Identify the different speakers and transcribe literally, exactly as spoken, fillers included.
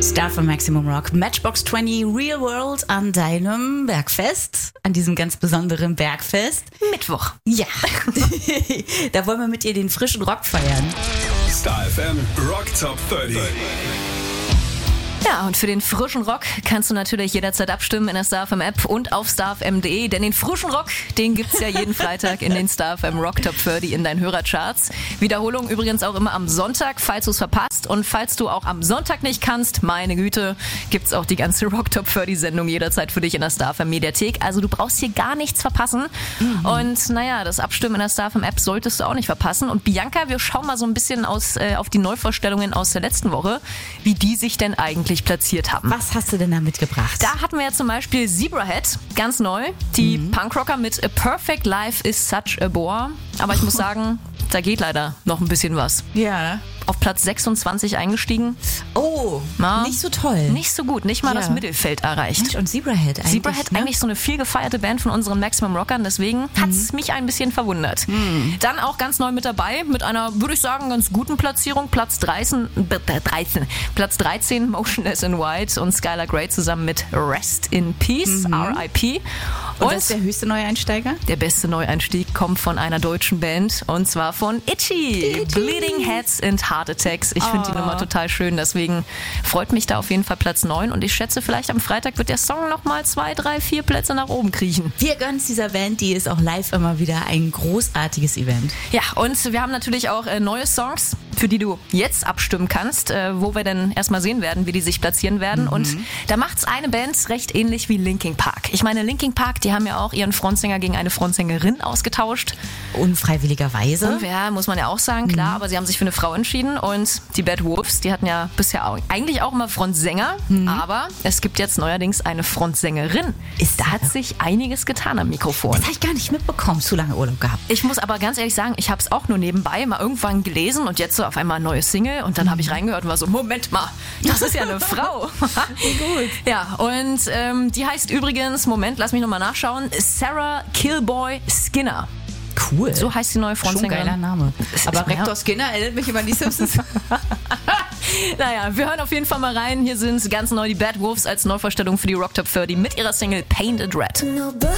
Speaker 1: Star von Maximum Rock, Matchbox zwanzig, Real World an deinem Bergfest, an diesem ganz besonderen Bergfest.
Speaker 2: Mittwoch.
Speaker 1: Ja, da wollen wir mit dir den frischen Rock feiern.
Speaker 3: Star F M Rock Top dreißig.
Speaker 2: Ja, und für den frischen Rock kannst du natürlich jederzeit abstimmen in der Star F M App und auf star f m punkt d, denn den frischen Rock, den gibt's ja jeden Freitag in den Star F M Rock Top dreißig in deinen Hörercharts. Wiederholung übrigens auch immer am Sonntag, falls du es verpasst. Und falls du auch am Sonntag nicht kannst, meine Güte, gibt's auch die ganze Rock Top dreißig Sendung jederzeit für dich in der Star F M Mediathek. Also du brauchst hier gar nichts verpassen. Mhm. Und naja, das Abstimmen in der Star F M App solltest du auch nicht verpassen. Und Bianca, wir schauen mal so ein bisschen aus, äh, auf die Neuvorstellungen aus der letzten Woche, wie die sich denn eigentlich platziert haben.
Speaker 1: Was hast du denn da mitgebracht?
Speaker 2: Da hatten wir ja zum Beispiel Zebrahead, ganz neu. Die mhm. Punkrocker mit A Perfect Life is Such a Bore. Aber ich muss sagen, da geht leider noch ein bisschen was.
Speaker 1: Ja.
Speaker 2: Auf Platz sechsundzwanzig eingestiegen.
Speaker 1: Oh,
Speaker 2: Na,
Speaker 1: nicht so toll.
Speaker 2: Nicht so gut, nicht mal ja. das Mittelfeld erreicht.
Speaker 1: Mensch, und Zebrahead eigentlich.
Speaker 2: Zebrahead
Speaker 1: ne?
Speaker 2: eigentlich so eine viel gefeierte Band von unseren Maximum Rockern, deswegen mhm. hat es mich ein bisschen verwundert. Mhm. Dann auch ganz neu mit dabei, mit einer, würde ich sagen, ganz guten Platzierung. Platz dreizehn, dreizehn, Platz dreizehn, Motionless in White und Skylar Grey zusammen mit Rest in Peace, mhm. R I P.
Speaker 1: Und, und das ist der höchste Neueinsteiger?
Speaker 2: Der beste Neueinstieg kommt von einer deutschen Band und zwar von Itchy. Itchy. Bleeding Heads and Heart Attacks. Ich finde oh. die Nummer total schön, deswegen freut mich da auf jeden Fall Platz neun und ich schätze, vielleicht am Freitag wird der Song nochmal zwei, drei, vier Plätze nach oben kriechen.
Speaker 1: Wir gönnen es dieser Band, die ist auch live immer wieder ein großartiges Event.
Speaker 2: Ja, und wir haben natürlich auch äh, neue Songs, für die du jetzt abstimmen kannst, äh, wo wir dann erstmal sehen werden, wie die sich platzieren werden. Mhm. Und da macht's eine Band recht ähnlich wie Linkin Park. Ich meine, Linkin Park, die haben ja auch ihren Frontsänger gegen eine Frontsängerin ausgetauscht.
Speaker 1: Unfreiwilligerweise.
Speaker 2: Und ja, muss man ja auch sagen, klar, mhm. aber sie haben sich für eine Frau entschieden. Und die Bad Wolves, die hatten ja bisher auch, eigentlich auch immer Frontsänger, mhm. aber es gibt jetzt neuerdings eine Frontsängerin.
Speaker 1: Ist
Speaker 2: da hat sich einiges getan am Mikrofon.
Speaker 1: Das habe ich gar nicht mitbekommen, zu lange Urlaub gehabt.
Speaker 2: Ich muss aber ganz ehrlich sagen, ich habe es auch nur nebenbei mal irgendwann gelesen und jetzt so auf einmal eine neue Single und dann mhm. habe ich reingehört und war so, Moment mal, das ist ja eine Frau.
Speaker 1: Gut.
Speaker 2: Ja, und ähm, die heißt übrigens, Moment, lass mich nochmal nachschauen, Sarah Killboy Skinner.
Speaker 1: Cool.
Speaker 2: So heißt die neue Frontsängerin.
Speaker 1: Schon geiler Name.
Speaker 2: Aber
Speaker 1: Rektor Skinner erinnert mich immer an die Simpsons.
Speaker 2: Naja, wir hören auf jeden Fall mal rein. Hier sind ganz neu die Bad Wolves als Neuvorstellung für die Rock Top dreißig mit ihrer Single Painted Red.
Speaker 4: No